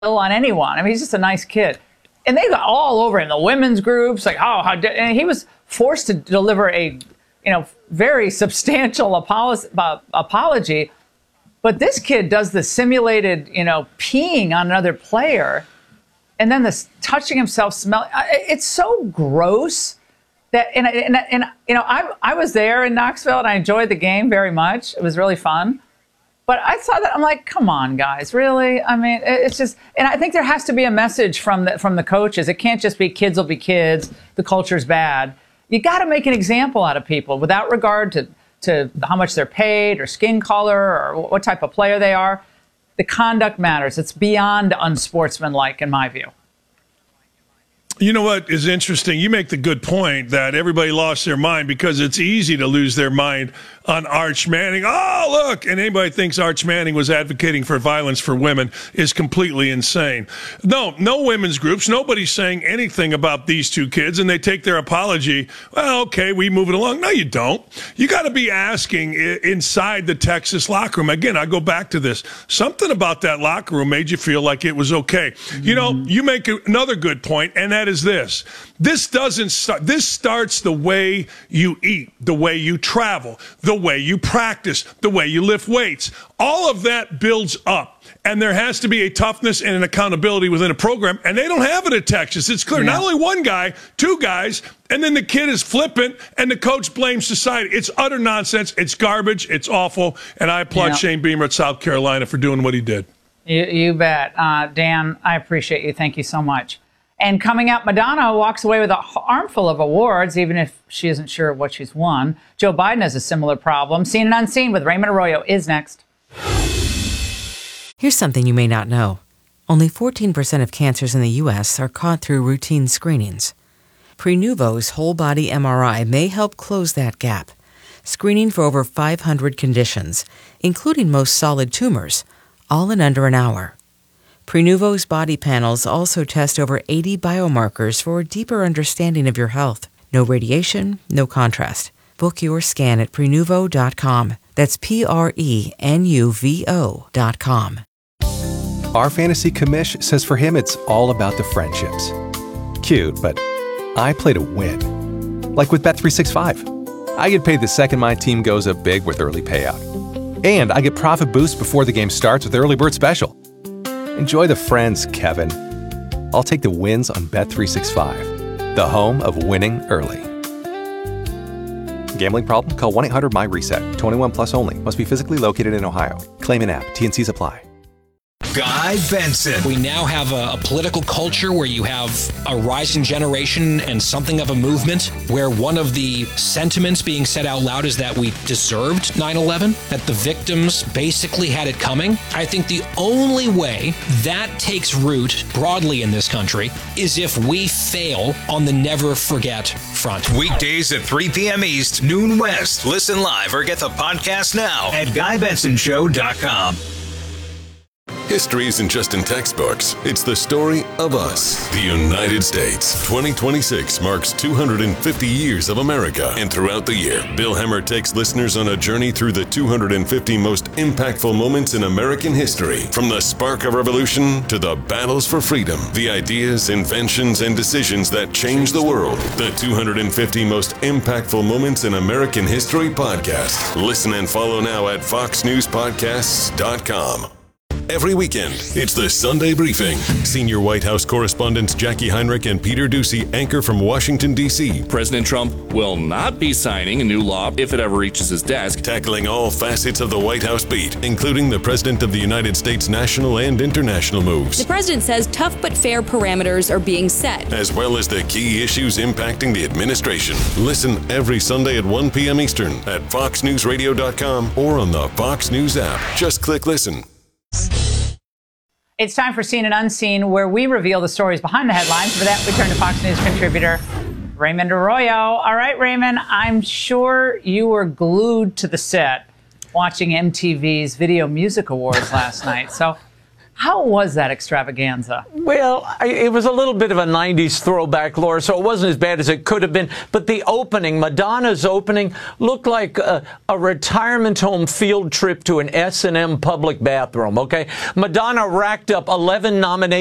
on anyone. I mean, he's just a nice kid. And they got all over in the women's groups, like, and he was forced to deliver a, very substantial apology. But this kid does the simulated, peeing on another player, and then this touching himself, it's so gross that, I was there in Knoxville and I enjoyed the game very much. It was really fun. But I saw that, I'm like, come on, guys, really? I mean, it's just, and I think there has to be a message from the coaches. It can't just be kids will be kids, the culture's bad. You got to make an example out of people without regard to how much they're paid or skin color or what type of player they are. The conduct matters. It's beyond unsportsmanlike, in my view. You know what is interesting? You make the good point that everybody lost their mind because it's easy to lose their mind on Arch Manning. Oh, look. And anybody thinks Arch Manning was advocating for violence for women is completely insane. No women's groups. Nobody's saying anything about these two kids, and they take their apology. Well, okay, we move it along. No, you don't. You got to be asking inside the Texas locker room. Again, I go back to this. Something about that locker room made you feel like it was okay. Mm-hmm. You make another good point, and that is this. This starts the way you eat, the way you travel, the way you practice, the way you lift weights. All of that builds up. And there has to be a toughness and an accountability within a program. And they don't have it at Texas. It's clear. Yeah. Not only one guy, two guys, and then the kid is flippant, and the coach blames society. It's utter nonsense. It's garbage. It's awful. And I applaud Shane Beamer at South Carolina for doing what he did. You bet. Dan, I appreciate you. Thank you so much. And coming up, Madonna walks away with an armful of awards, even if she isn't sure what she's won. Joe Biden has a similar problem. Seen and Unseen with Raymond Arroyo is next. Here's something you may not know. Only 14% of cancers in the U.S. are caught through routine screenings. Prenuvo's whole-body MRI may help close that gap, screening for over 500 conditions, including most solid tumors, all in under an hour. Prenuvo's body panels also test over 80 biomarkers for a deeper understanding of your health. No radiation, no contrast. Book your scan at Prenuvo.com. That's Prenuvo.com. Our fantasy commish says for him it's all about the friendships. Cute, but I play to win. Like with Bet365. I get paid the second my team goes up big with early payout. And I get profit boost before the game starts with Early Bird Special. Enjoy the friends, Kevin. I'll take the wins on Bet365, the home of winning early. Gambling problem? Call 1-800-MY-RESET. 21 plus only. Must be physically located in Ohio. Claim in app. T&Cs apply. Guy Benson. We now have a political culture where you have a rising generation and something of a movement where one of the sentiments being said out loud is that we deserved 9/11, that the victims basically had it coming. I think the only way that takes root broadly in this country is if we fail on the never forget front. Weekdays at 3 p.m. East, noon West. Listen live or get the podcast now at GuyBensonShow.com. History isn't just in textbooks. It's the story of us, the United States. 2026 marks 250 years of America. And throughout the year, Bill Hemmer takes listeners on a journey through the 250 most impactful moments in American history. From the spark of revolution to the battles for freedom, the ideas, inventions, and decisions that changed the world. The 250 most impactful moments in American history podcast. Listen and follow now at foxnewspodcasts.com. Every weekend, it's the Sunday Briefing. Senior White House correspondents Jackie Heinrich and Peter Doocy anchor from Washington, D.C. President Trump will not be signing a new law if it ever reaches his desk. Tackling all facets of the White House beat, including the President of the United States national and international moves. The president says tough but fair parameters are being set, as well as the key issues impacting the administration. Listen every Sunday at 1 p.m. Eastern at foxnewsradio.com or on the Fox News app. Just click listen. It's time for Seen and Unseen, where we reveal the stories behind the headlines. For that, we turn to Fox News contributor Raymond Arroyo. All right, Raymond, I'm sure you were glued to the set watching MTV's Video Music Awards last night. So How was that extravaganza? Well, it was a little bit of a 90s throwback, Laura, so it wasn't as bad as it could have been. But the opening, Madonna's opening, looked like a retirement home field trip to an S&M public bathroom, okay? Madonna racked up 11 nominations